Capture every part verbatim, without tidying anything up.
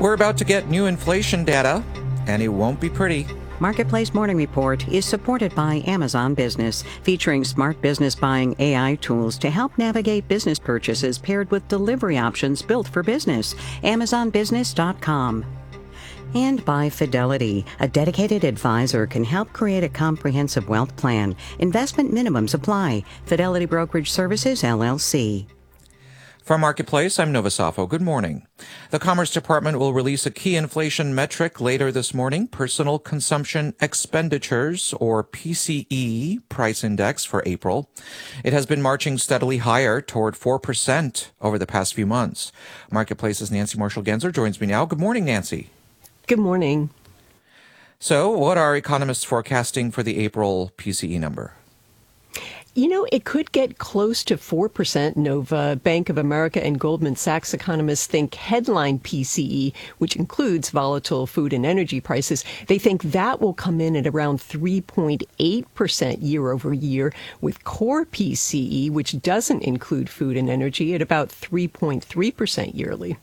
We're about to get new inflation data, and it won't be pretty. Marketplace Morning Report is supported by Amazon Business, featuring smart business buying A I tools to help navigate business purchases paired with delivery options built for business. Amazon Business dot com. And by Fidelity, a dedicated advisor can help create a comprehensive wealth plan. Investment minimums apply. Fidelity Brokerage Services, L L C. From Marketplace, I'm Nova Safo. Good morning. The Commerce Department will release a key inflation metric later this morning, Personal Consumption Expenditures, or P C E, price index for April. It has been marching steadily higher toward four percent over the past few months. Marketplace's Nancy Marshall-Genzer joins me now. Good morning, Nancy. Good morning. So, what are economists forecasting for the April P C E number? You know, it could get close to four percent, Nova. Bank of America and Goldman Sachs economists think headline P C E, which includes volatile food and energy prices, they think that will come in at around three point eight percent year over year, with core P C E, which doesn't include food and energy, at about three point three percent yearly.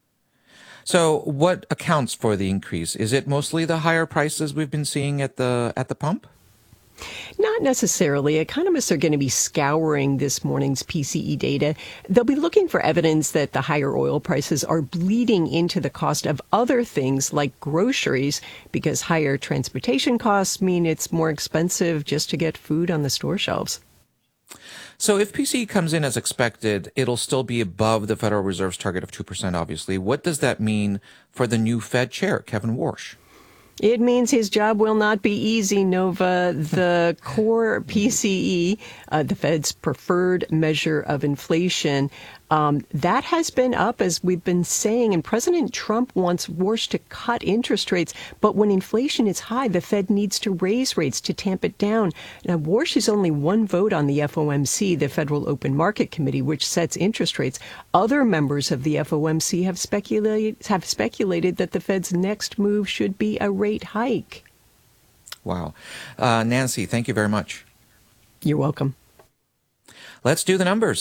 So what accounts for the increase? Is it mostly the higher prices we've been seeing at the at the pump? Not necessarily. Economists are going to be scouring this morning's P C E data. They'll be looking for evidence that the higher oil prices are bleeding into the cost of other things like groceries, because higher transportation costs mean it's more expensive just to get food on the store shelves. So if P C E comes in as expected, it'll still be above the Federal Reserve's target of two percent, obviously. What does that mean for the new Fed chair, Kevin Warsh? It means his job will not be easy, Nova. The core P C E, uh, the Fed's preferred measure of inflation, um, that has been up, as we've been saying. And President Trump wants Warsh to cut interest rates. But when inflation is high, the Fed needs to raise rates to tamp it down. Now, Warsh is only one vote on the F O M C, the Federal Open Market Committee, which sets interest rates. Other members of the F O M C have speculated, have speculated that the Fed's next move should be a rate hike. Wow. Uh, Nancy, thank you very much. You're welcome. Let's do the numbers.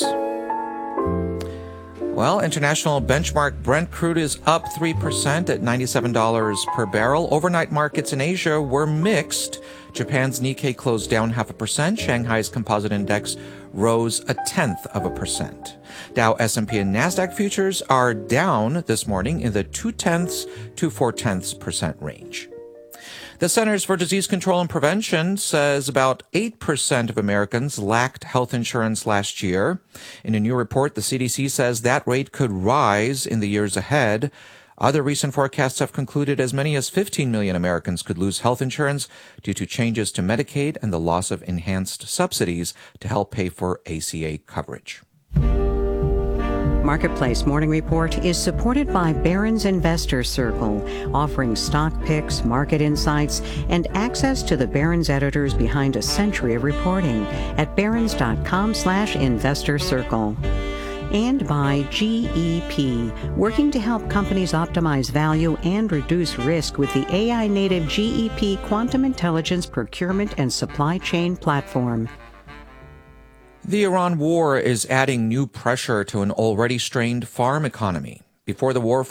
Well, international benchmark Brent crude is up three percent at ninety-seven dollars per barrel. Overnight markets in Asia were mixed. Japan's Nikkei closed down half a percent. Shanghai's composite index rose a tenth of a percent. Dow, S and P, and NASDAQ futures are down this morning in the two-tenths to four-tenths percent range. The Centers for Disease Control and Prevention says about eight percent of Americans lacked health insurance last year. In a new report, the C D C says that rate could rise in the years ahead. Other recent forecasts have concluded as many as fifteen million Americans could lose health insurance due to changes to Medicaid and the loss of enhanced subsidies to help pay for A C A coverage. Marketplace Morning Report is supported by Barron's Investor Circle, offering stock picks, market insights, and access to the Barron's editors behind a century of reporting at barrons dot com slash investor circle. And by G E P, working to help companies optimize value and reduce risk with the A I-native G E P Quantum Intelligence Procurement and Supply Chain Platform. The Iran war is adding new pressure to an already strained farm economy. Before the war,